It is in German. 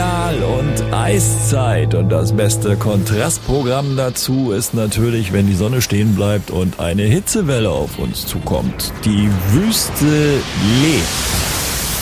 Areal und Eiszeit. Und das beste Kontrastprogramm dazu ist natürlich, wenn die Sonne stehen bleibt und eine Hitzewelle auf uns zukommt. Die Wüste lebt.